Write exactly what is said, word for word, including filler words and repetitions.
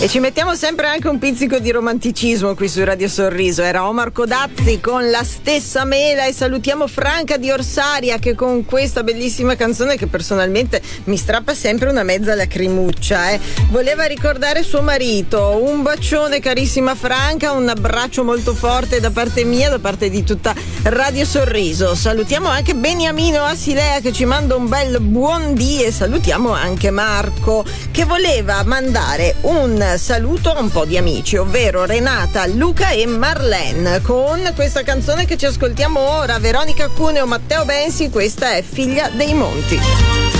E ci mettiamo sempre anche un pizzico di romanticismo qui su Radio Sorriso. Era Omar Codazzi con La stessa mela, e salutiamo Franca di Orsaria che con questa bellissima canzone, che personalmente mi strappa sempre una mezza lacrimuccia, eh, voleva ricordare suo marito. Un bacione carissima Franca, un abbraccio molto forte da parte mia, da parte di tutta Radio Sorriso. Salutiamo anche Beniamino Asilea che ci manda un bel buondì, e salutiamo anche Marco che voleva mandare un saluto a un po' di amici, ovvero Renata, Luca e Marlene, con questa canzone che ci ascoltiamo ora. Veronica Cuneo, Matteo Bensi, questa è Figlia dei Monti.